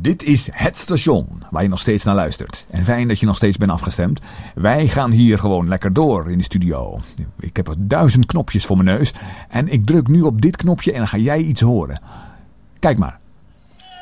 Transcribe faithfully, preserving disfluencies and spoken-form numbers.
Dit is het station waar je nog steeds naar luistert. En fijn dat je nog steeds bent afgestemd. Wij gaan hier gewoon lekker door in de studio. Ik heb duizend knopjes voor mijn neus. En ik druk nu op dit knopje en dan ga jij iets horen. Kijk maar.